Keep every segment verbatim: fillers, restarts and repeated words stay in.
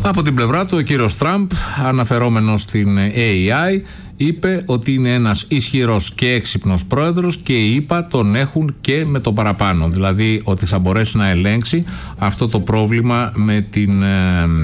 Από την πλευρά του, ο κύριος Τραμπ, αναφερόμενος στην έι άι, είπε ότι είναι ένας ισχυρός και έξυπνος πρόεδρος και οι ΗΠΑ τον έχουν και με το παραπάνω. Δηλαδή ότι θα μπορέσει να ελέγξει αυτό το πρόβλημα με την ε,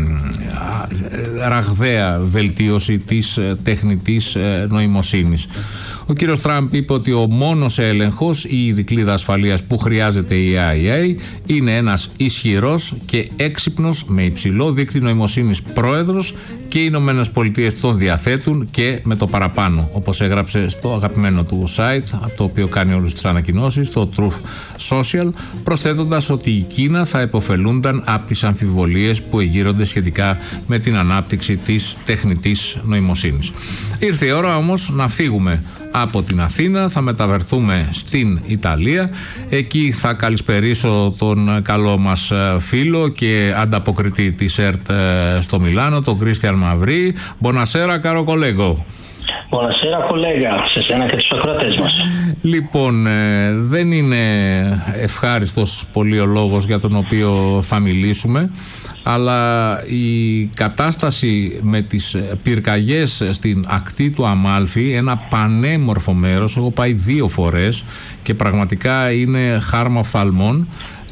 ε, ραγδαία βελτίωση της ε, τεχνητής ε, νοημοσύνης. Ο κύριος Τραμπ είπε ότι ο μόνος έλεγχος ή η δικλείδα ασφαλείας που χρειάζεται η έι άι είναι ένας ισχυρός και έξυπνος με υψηλό δείκτη νοημοσύνης πρόεδρος και οι Ηνωμένες Πολιτείες τον διαθέτουν και με το παραπάνω, όπως έγραψε στο αγαπημένο του site, από το οποίο κάνει όλες τις ανακοινώσεις, το Truth Social, προσθέτοντας ότι η Κίνα θα επωφελούνταν από τις αμφιβολίες που εγείρονται σχετικά με την ανάπτυξη της τεχνητής νοημοσύνης. Ήρθε η ώρα όμως να φύγουμε από την Αθήνα, θα μεταβερθούμε στην Ιταλία. Εκεί θα καλησπερίσω τον καλό μας φίλο και ανταποκριτή της ΕΡΤ στο Μιλάνο, τον Κρίστιαν Μαυρί. Buonasera caro collega. Buonasera collega, σε σένα και τους ακροατές μας. Λοιπόν, ε, δεν είναι ευχάριστος πολύ ο λόγος για τον οποίο θα μιλήσουμε, αλλά η κατάσταση με τις πυρκαγιές στην ακτή του Αμάλφη, ένα πανέμορφο μέρος, έχω πάει δύο φορές και πραγματικά είναι χάρμα οφθαλμών.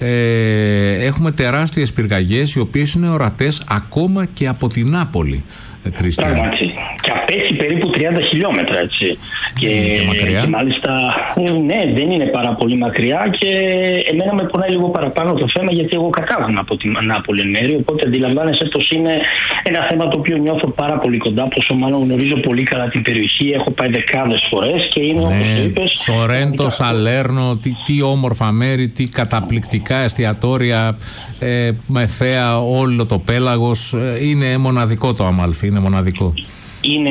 Ε, έχουμε τεράστιες πυρκαγιές οι οποίες είναι ορατές ακόμα και από την Νάπολη. Πράγματι. Και απέχει περίπου τριάντα χιλιόμετρα, έτσι. Και, και μακριά. Και μάλιστα, ναι, δεν είναι πάρα πολύ μακριά και εμένα με πονάει λίγο παραπάνω το θέμα, γιατί εγώ κατάγομαι από την Νάπολη μέρη, οπότε αντιλαμβάνεσαι πως είναι ένα θέμα το οποίο νιώθω πάρα πολύ κοντά, πόσο μάλλον γνωρίζω πολύ καλά την περιοχή, έχω πάει δεκάδες φορές και είναι, ναι, όπως το είπες... Σορέντο, Σαλέρνο, τι, τι όμορφα μέρη, τι καταπληκτικά εστιατόρια, ε, με θέα όλο το πέλαγος, ε, είναι μοναδικό το Αμάλφι. Είναι μοναδικό. Είναι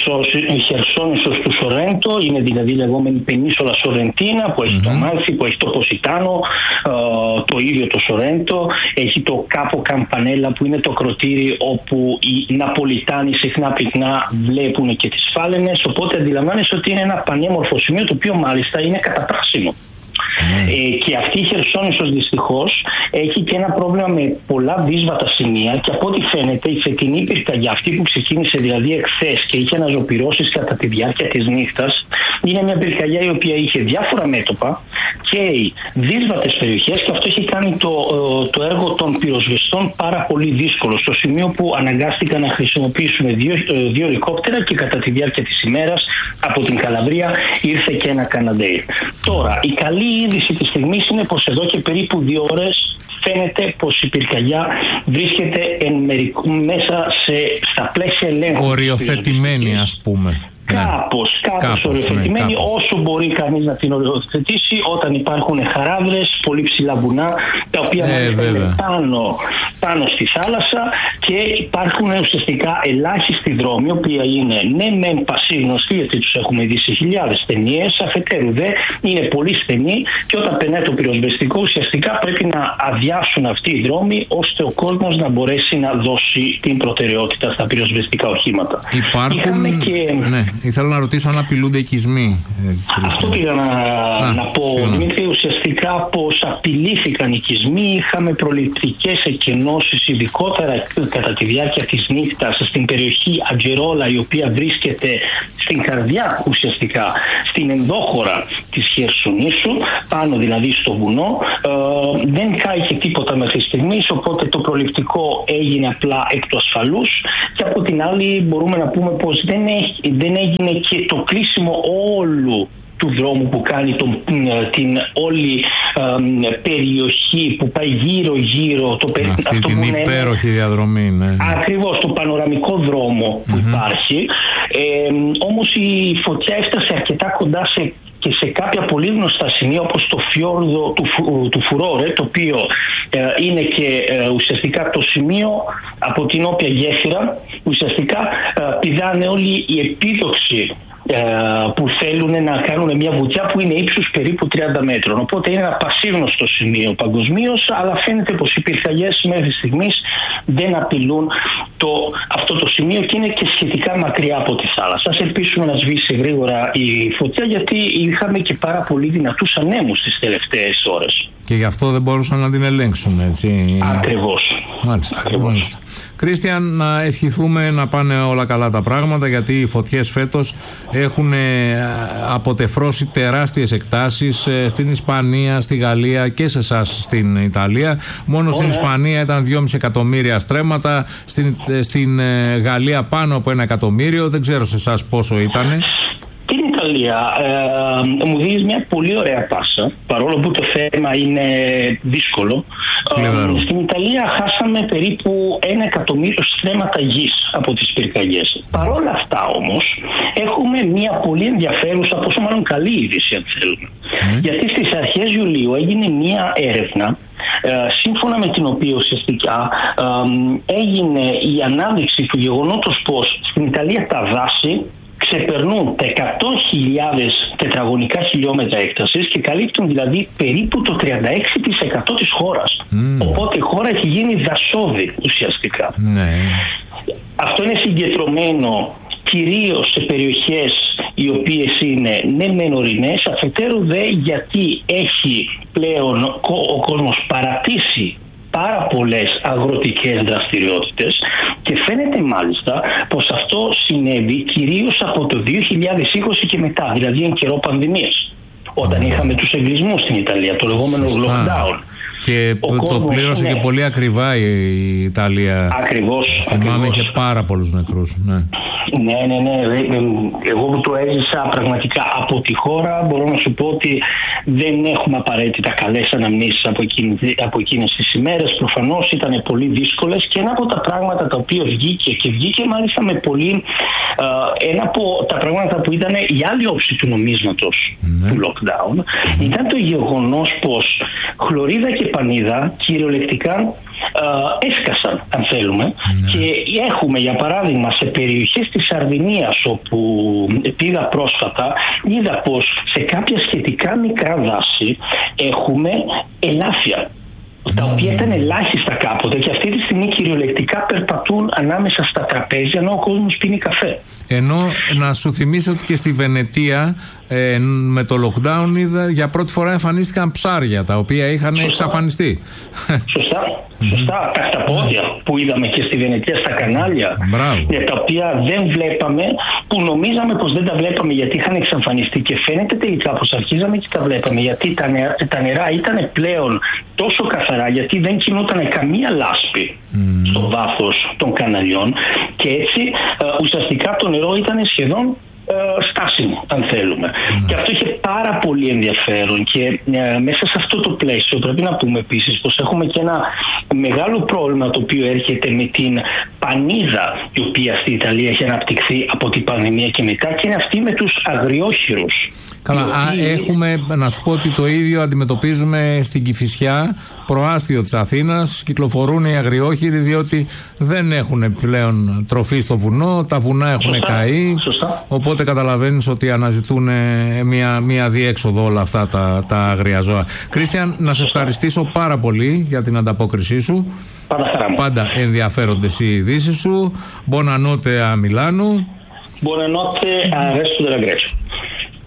η Χερσόνησος του Σορέντο, είναι δηλαδή η λεγόμενη πενίσολα Σορεντίνα που έχει mm-hmm. το Αμάλφι, που έχει το Ποσιτάνο, ε, το ίδιο το Σορέντο, έχει το Κάπο Καμπανέλα που είναι το ακροτήρι όπου οι Ναπολιτάνοι συχνά πυκνά βλέπουν και τις φάλαινες, οπότε αντιλαμβάνεσαι ότι είναι ένα πανέμορφο σημείο το οποίο μάλιστα είναι καταπράσινο. Mm. Ε, και αυτή η Χερσόνησος δυστυχώς έχει και ένα πρόβλημα με πολλά δύσβατα σημεία και από ό,τι φαίνεται η φετινή πυρκαγιά, αυτή που ξεκίνησε δηλαδή εχθές και είχε αναζωπυρώσεις κατά τη διάρκεια της νύχτας, είναι μια πυρκαγιά η οποία είχε διάφορα μέτωπα και δύσβατες περιοχές και αυτό έχει κάνει το, το έργο των πυροσβεστών πάρα πολύ δύσκολο, στο σημείο που αναγκάστηκαν να χρησιμοποιήσουν δύο, δύο ελικόπτερα και κατά τη διάρκεια της ημέρας από την Καλαβρία ήρθε και ένα Καναντέι. Τώρα, η καλή είδηση της στιγμής είναι πως εδώ και περίπου δύο ώρες φαίνεται πως η πυρκαγιά βρίσκεται εν μερικού μέσα σε, στα πλαίσια ελέγχου. Οριοθετημένη, ας πούμε. Κάπως, κάπως, κάπως οριοθετημένη, ναι, όσο μπορεί κανείς να την οριοθετήσει όταν υπάρχουν χαράδρες, πολύ ψηλά βουνά, τα οποία ε, είναι πάνω, πάνω στη θάλασσα και υπάρχουν ουσιαστικά ελάχιστοι δρόμοι, οι οποίοι είναι ναι μεν πασίγνωστοι, γιατί τους έχουμε δει σε χιλιάδες ταινίες, αφετέρου δε είναι πολύ στενοί και όταν περνάει το πυροσβεστικό ουσιαστικά πρέπει να αδειάσουν αυτοί οι δρόμοι ώστε ο κόσμος να μπορέσει να δώσει την προτεραιότητα στα πυροσβεστικά οχήματα. Υπάρχουν... Και... Ναι. Ήθελα να ρωτήσω αν απειλούνται οικισμοί. Ε, Αυτό πήγα να, Α, να πω, σίγουρα. Δημήτρη, ουσιαστικά πως απειλήθηκαν οικισμοί. Είχαμε προληπτικές εκκενώσεις, ειδικότερα κατά τη διάρκεια της νύχτας, στην περιοχή Ατζερόλα, η οποία βρίσκεται στην καρδιά ουσιαστικά, στην ενδόχώρα της Χερσονήσου, πάνω δηλαδή στο βουνό. Ε, δεν κάηκε τίποτα μέχρι στιγμής, οπότε το προληπτικό έγινε απλά εκ του ασφαλούς και από την άλλη μπορούμε να πούμε πως δεν, έχει, δεν έγινε και το κλείσιμο όλου του δρόμου που κάνει τον, την όλη ε, περιοχή που πάει γύρω γύρω το, αυτή αυτό την που υπέροχη είναι, διαδρομή, ναι. Ακριβώς, το πανοραμικό δρόμο που mm-hmm. υπάρχει, ε, όμως η φωτιά έφτασε αρκετά κοντά σε και σε κάποια πολύ γνωστά σημεία όπως το φιόρδο του, Φου, του Φουρόρε, το οποίο ε, είναι και ε, ουσιαστικά το σημείο από την οποία γέφυρα ουσιαστικά ε, πηδάνε όλοι οι επίδοξοι που θέλουν να κάνουν μια βουτιά που είναι ύψους περίπου τριάντα μέτρων. Οπότε είναι ένα πασίγνωστο σημείο παγκοσμίως, αλλά φαίνεται πως οι πυρκαγιές μέχρι στιγμής δεν απειλούν το, αυτό το σημείο και είναι και σχετικά μακριά από τη θάλασσα. Ας ελπίσουμε να σβήσει γρήγορα η φωτιά, γιατί είχαμε και πάρα πολύ δυνατούς ανέμους τις τελευταίες ώρες. Και γι' αυτό δεν μπορούσαν να την ελέγξουν, έτσι. Ακριβώς. Μάλιστα. Ακριβώς. Μάλιστα. Κρίστιαν, να ευχηθούμε να πάνε όλα καλά τα πράγματα, γιατί οι φωτιές φέτος έχουν αποτεφρώσει τεράστιες εκτάσεις στην Ισπανία, στη Γαλλία και σε εσάς στην Ιταλία. Μόνο oh, στην ναι. Ισπανία ήταν δυόμισι εκατομμύρια στρέμματα, στην, στην Γαλλία πάνω από ένα εκατομμύριο. Δεν ξέρω σε εσάς πόσο ήτανε. Στην Ιταλία ε, μου δίνεις μια πολύ ωραία πάσα, παρόλο που το θέμα είναι δύσκολο. Ε, στην Ιταλία χάσαμε περίπου ένα εκατομμύριο στρέμματα γης από τις πυρκαγιές. Παρ' όλα αυτά όμως έχουμε μια πολύ ενδιαφέρουσα, πόσο μάλλον καλή είδηση αν θέλουμε. Mm. Γιατί στις αρχές Ιουλίου έγινε μια έρευνα Ε, σύμφωνα με την οποία ουσιαστικά ε, έγινε η ανάδειξη του γεγονότος πως στην Ιταλία τα δάση ξεπερνούν τα εκατό χιλιάδες τετραγωνικά χιλιόμετρα έκτασης και καλύπτουν δηλαδή περίπου το τριάντα έξι τοις εκατό της χώρας. Mm. Οπότε η χώρα έχει γίνει δασόδη ουσιαστικά. Mm. Αυτό είναι συγκεντρωμένο κυρίως σε περιοχές οι οποίες είναι ναι μεν ορεινές, αφετέρου δε γιατί έχει πλέον ο κόσμος παρατήσει πάρα πολλές αγροτικές δραστηριότητες και φαίνεται μάλιστα πως αυτό συνέβη κυρίως από το δύο χιλιάδες είκοσι και μετά, δηλαδή εν καιρό πανδημίας, όταν είχαμε τους εγκλισμούς στην Ιταλία, το λεγόμενο lockdown. Και ο το κόσμος, πλήρωσε ναι. και πολύ ακριβά η Ιταλία. Ακριβώς. Θυμάμαι, είχε πάρα πολλούς νεκρούς. Ναι. Ναι, ναι, ναι. Εγώ που το έζησα πραγματικά από τη χώρα, μπορώ να σου πω ότι δεν έχουμε απαραίτητα καλές αναμνήσεις από, από εκείνες τις ημέρες. Προφανώς ήταν πολύ δύσκολες και ένα από τα πράγματα τα οποία βγήκε και βγήκε μάλιστα με πολύ. Uh, ένα από τα πράγματα που ήταν η άλλη όψη του νομίσματος ναι. του lockdown mm. ήταν το γεγονός πως χλωρίδα και πανίδα κυριολεκτικά uh, έσκασαν αν θέλουμε mm. και έχουμε για παράδειγμα σε περιοχές της Σαρδινίας όπου πήγα πρόσφατα, είδα πως σε κάποια σχετικά μικρά δάση έχουμε ελάφια τα οποία ήταν ελάχιστα κάποτε και αυτή τη στιγμή κυριολεκτικά περπατούν ανάμεσα στα τραπέζια ενώ ο κόσμος πίνει καφέ. Ενώ να σου θυμίσω ότι και στη Βενετία ε, με το lockdown είδα, για πρώτη φορά εμφανίστηκαν ψάρια τα οποία είχαν Σωστά. εξαφανιστεί. Σωστά. Σωστά. Τα χταπόδια που είδαμε και στη Βενετία στα κανάλια, για τα οποία δεν βλέπαμε, που νομίζαμε πως δεν τα βλέπαμε γιατί είχαν εξαφανιστεί και φαίνεται τελικά πως αρχίζαμε και τα βλέπαμε γιατί τα νερά, τα νερά ήταν πλέον τόσο καθαρά γιατί δεν κινούταν καμία λάσπη mm. στο βάθος των καναλιών και έτσι ε, ουσιαστικά το νερό ήταν σχεδόν στάσιμο αν θέλουμε. Mm. Και αυτό είχε πάρα πολύ ενδιαφέρον και ε, μέσα σε αυτό το πλαίσιο πρέπει να πούμε επίσης πως έχουμε και ένα μεγάλο πρόβλημα το οποίο έρχεται με την πανίδα η οποία στην Ιταλία έχει αναπτυχθεί από την πανδημία και μετά και είναι αυτή με τους αγριόχειρους. Καλά, οποίοι... α, έχουμε να σου πω ότι το ίδιο αντιμετωπίζουμε στην Κηφισιά, προάστιο της Αθήνας, κυκλοφορούν οι αγριόχειροι διότι δεν έχουν πλέον τροφή στο βουνό, τα βουνά έχουν Σωστά. καεί, Σωστά. οπότε καταλαβαίνεις ότι αναζητούν μια, μια διέξοδο όλα αυτά τα, τα αγρία ζώα. Κρίστιαν, να σε ευχαριστήσω πάρα πολύ για την ανταπόκρισή σου. Πάντα, Πάντα ενδιαφέροντες οι ειδήσεις σου. Buonanotte a Milano. Buonanotte al resto della Grecia.